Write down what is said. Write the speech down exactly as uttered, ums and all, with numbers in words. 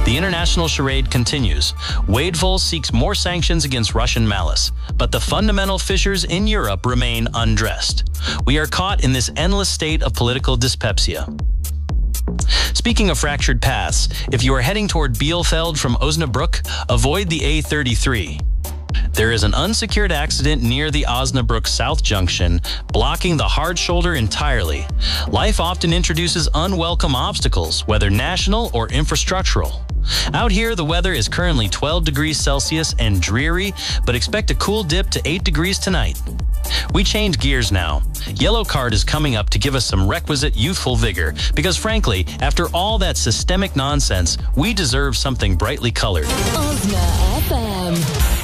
The international charade continues. Wadeful seeks more sanctions against Russian malice, but the fundamental fissures in Europe remain undressed. We are caught in this endless state of political dyspepsia. Speaking of fractured paths, if you are heading toward Bielefeld from Osnabrück, avoid the A thirty-three. There is an unsecured accident near the Osnabrück South Junction, blocking the hard shoulder entirely. Life often introduces unwelcome obstacles, whether national or infrastructural. Out here, the weather is currently twelve degrees Celsius and dreary, but expect a cool dip to eight degrees tonight. We change gears now. Yellow Card is coming up to give us some requisite youthful vigor, because frankly, after all that systemic nonsense, we deserve something brightly colored. Osna F M.